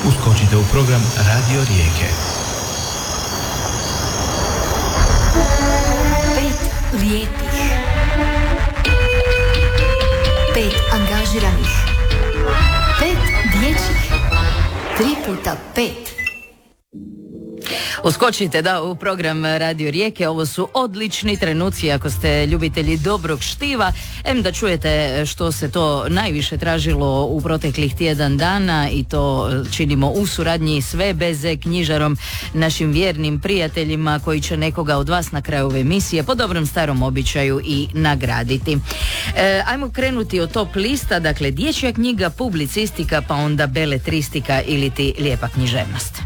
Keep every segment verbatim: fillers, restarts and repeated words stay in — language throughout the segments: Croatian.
Uskočite u program Radio Rijeke. Pet lijepih, pet angažiranih, pet dječjih, tri puta pet. Uskočite da u program Radio Rijeke, ovo su odlični trenuci ako ste ljubitelji dobrog štiva, em da čujete što se to najviše tražilo u proteklih tjedan dana i to činimo u suradnji s ve be ze knjižarom, našim vjernim prijateljima koji će nekoga od vas na kraju ove emisije po dobrom starom običaju i nagraditi. E, ajmo krenuti od top lista, dakle dječja knjiga, publicistika, pa onda beletristika ili ti lijepa književnost.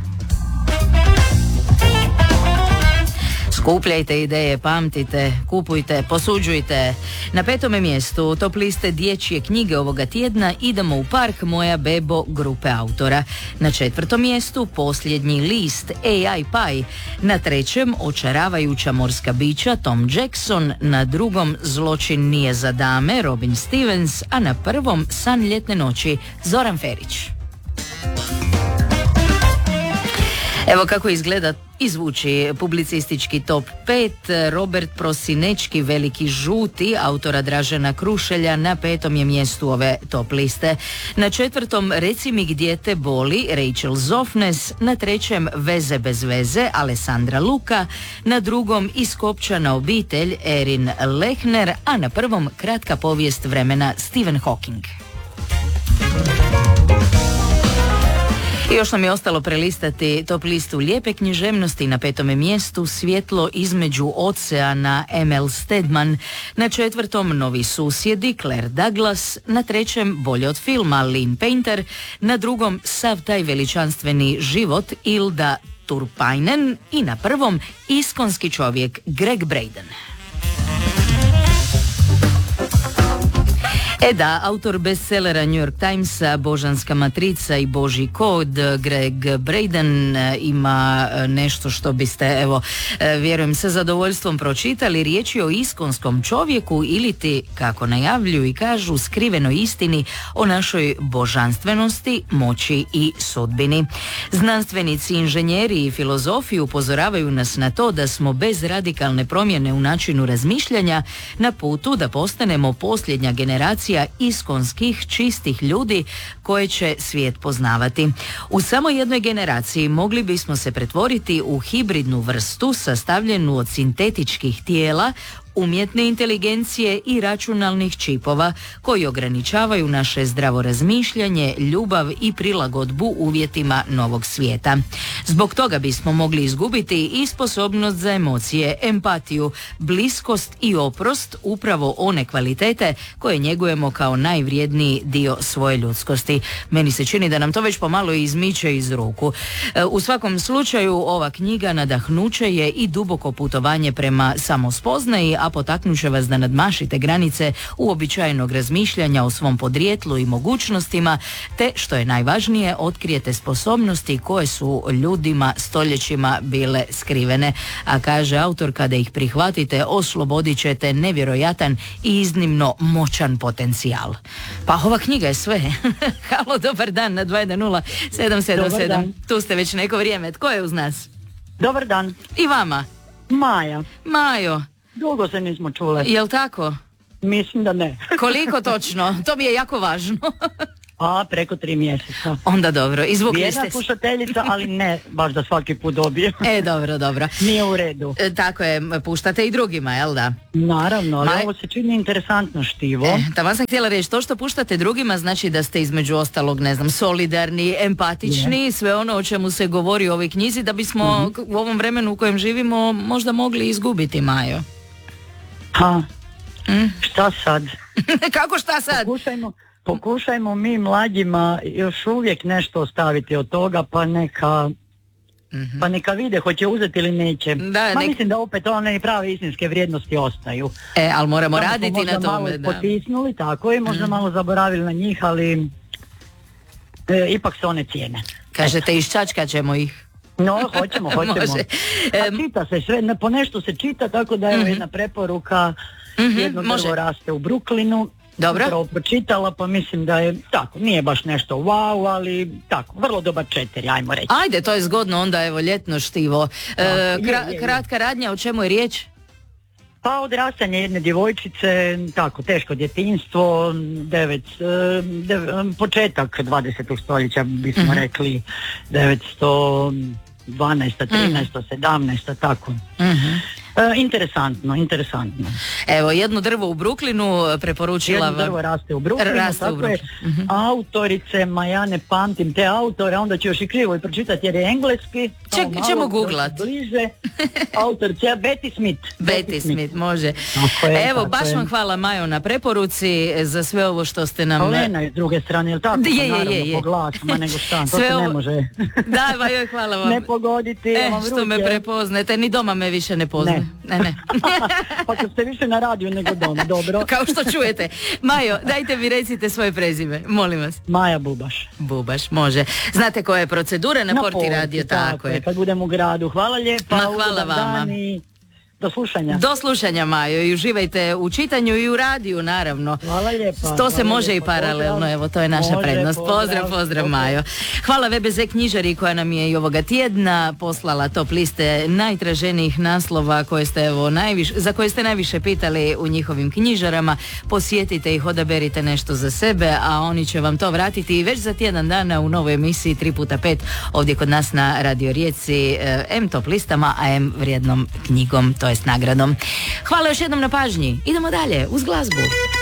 Skupljajte ideje, pamtite, kupujte, posuđujte. Na petome mjestu top liste dječje knjige ovoga tjedna Idemo u park, moja bebo grupe autora. Na četvrtom mjestu Posljednji list A I Pie. Na trećem Očaravajuća morska bića Tom Jackson. Na drugom Zločin nije za dame Robin Stevens. A na prvom San ljetne noći Zoran Ferić. Evo kako izgleda i zvuči publicistički top pet. Robert Prosinečki, Veliki žuti, autora Dražena Krušelja, na petom je mjestu ove top liste. Na četvrtom Reci mi gdje te boli, Rachel Zofnes. Na trećem Veze bez veze, Alessandra Luka. Na drugom Iskopčana obitelj, Erin Lehner. A na prvom Kratka povijest vremena, Stephen Hawking. I još nam je ostalo prelistati top listu lijepe književnosti. Na petome mjestu Svjetlo između oceana, Emil Stedman. Na četvrtom Novi susjedi, Claire Douglas. Na trećem Bolje od filma, Lynn Painter. Na drugom Sav taj veličanstveni život, Ilda Turpainen. I na prvom Iskonski čovjek, Greg Braden. E da, autor bestsellera New York Timesa, Božanska matrica i Božji kod, Greg Braden ima nešto što biste, evo, vjerujem sa zadovoljstvom pročitali. Riječ je o iskonskom čovjeku ili ti, kako najavljuju i kažu, skrivenoj istini o našoj božanstvenosti, moći i sudbini. Znanstvenici, inženjeri i filozofi upozoravaju nas na to da smo bez radikalne promjene u načinu razmišljanja na putu da postanemo posljednja generacija iskonskih, čistih ljudi koje će svijet poznavati. U samo jednoj generaciji mogli bismo se pretvoriti u hibridnu vrstu sastavljenu od sintetičkih tijela, umjetne inteligencije i računalnih čipova koji ograničavaju naše zdravo razmišljanje, ljubav i prilagodbu uvjetima novog svijeta. Zbog toga bismo mogli izgubiti i sposobnost za emocije, empatiju, bliskost i oprost, upravo one kvalitete koje njegujemo kao najvrijedniji dio svoje ljudskosti. Meni se čini da nam to već pomalo izmiče iz ruku. U svakom slučaju ova knjiga nadahnuće je i duboko putovanje prema samospoznaji, a potaknut će vas da nadmašite granice uobičajenog razmišljanja o svom podrijetlu i mogućnostima, te, što je najvažnije, otkrijete sposobnosti koje su ljudima stoljećima bile skrivene. A kaže autor, kada ih prihvatite, oslobodit ćete nevjerojatan i iznimno moćan potencijal. Pa ova knjiga je sve. Halo, dobar dan na dva jedan nula sedam sedam sedam. Tu ste već neko vrijeme. Tko je uz nas? Dobar dan. I vama. Maja. Majo. Dugo se nismo čule. Jel tako? Mislim da ne. Koliko točno? To mi je jako važno. A, preko tri mjeseca. Onda dobro, izvukli ste. Jedna puštateljica, ali ne baš da svaki put dobijem. E, dobro, dobro. Nije u redu. E, tako je, puštate i drugima, jel da? Naravno, ali Ma... ovo se čini interesantno štivo. E, tamo sam htjela reći, to što puštate drugima znači da ste između ostalog, ne znam, solidarni, empatični, je. Sve ono o čemu se govori u ovoj knjizi, da bismo mm-hmm. u ovom vremenu u kojem živimo možda mogli izgubiti, Majo. Ha, mm? šta sad? Kako šta sad? Pokušajmo, pokušajmo mi mlađima još uvijek nešto ostaviti od toga, pa neka, mm-hmm. pa neka vide hoće uzeti ili neće. Da, Ma nek... mislim da opet one prave istinske vrijednosti ostaju. E, ali moramo Tamo raditi na tome. Malo da. potisnuli, tako je, možda mm. malo zaboravili na njih, ali e, ipak se one cijene. Kažete, iščačkat ćemo ih. No, hoćemo, hoćemo. A čita se sve, po nešto se čita, tako da je mm-hmm. jedna preporuka, mm-hmm, jedno drvo raste u Brooklynu Dobro. Upravo pročitala, pa mislim da je tako, nije baš nešto wow, ali tako, vrlo dobar četiri, ajmo reći. Ajde, to je zgodno onda, evo, ljetno štivo. E, kra- je, je, kratka radnja, o čemu je riječ? Pa odrastanje jedne djevojčice, tako, teško djetinjstvo, devet, dev, početak dvadesetog stoljeća bismo uh-huh. rekli, devetsto dvanaest, trinaest, sedamnaest, tako. Uh-huh. E, interesantno, interesantno. Evo, jedno drvo u Brooklynu preporučila... Jedno drvo raste u Brooklynu, raste tako u Brooklynu. Je. Uh-huh. Autorice, ma ja ne pamtim te autore, onda ću još i krivo i pročitati jer je engleski. Ček, ćemo googlat. Bliže. Autorice, Betty Smith. Betty, Betty Smith, može. Je, Evo, baš vam hvala, Majo, na preporuci za sve ovo što ste nam... Lena je s druge strane, je li tako? Je, je, naravno, je, je. Po glasu, ma nego šta, to sve se ovo... ne može. Da, Majo, hvala vam. Ne pogoditi, e, vam što me prepoznate, ni doma me više ne poznaje. Ne. Ne, ne. Pa kad ste više na radiju nego doma, dobro. Kao što čujete. Majo, dajte mi recite svoje prezime, molim vas. Maja Bubaš. Bubaš, može. Znate koja je procedura na, na Porti Radio, tako, tako je. Kad budem u gradu. Hvala lijepa. Ma, hvala vama. Do slušanja. Do slušanja, Majo, i uživajte u čitanju i u radiju, naravno. Hvala lijepa. To hvala se može lijepa. i paralelno, Pozdrav. evo, to je naša može, prednost. Pozdrav, pozdrav, pozdrav Majo. Hvala V B Z knjižari koja nam je i ovoga tjedna poslala top liste najtraženijih naslova koje ste, evo, najviš, za koje ste najviše pitali u njihovim knjižarama. Posjetite ih, odaberite nešto za sebe, a oni će vam to vratiti i već za tjedan dana u novoj emisiji tri puta pet ovdje kod nas na Radio Rijeci, em top listama, a em vrijednom knjigom, to jest nagradom. Hvala još jednom na pažnji. Idemo dalje uz glazbu.